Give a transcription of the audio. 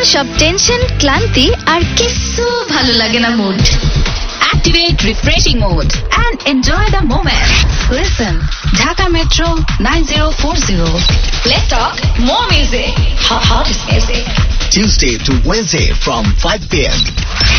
সব টেনশন ক্লান্তি আর কিছু ভালো লাগে না mood Activate refreshing mode and enjoy the moment. Listen, Dhaka Metro 9040. Let's talk more music. Hottest music. Tuesday to Wednesday from 5 p.m.